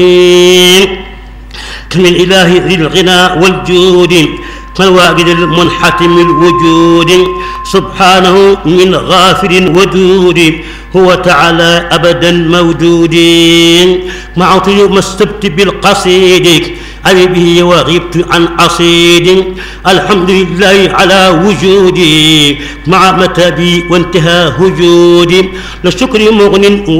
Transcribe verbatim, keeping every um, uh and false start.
كم الإله ذي الغنى والجود كالواجد المنحتم الوجود سبحانه من غافر ودود هو تعالى أبدا موجود معطي ما استبت بالقصيد أبي به وغبت عن عصيد الحمد لله على وجودي مع متابي وانتهى هجودي للشكر مغن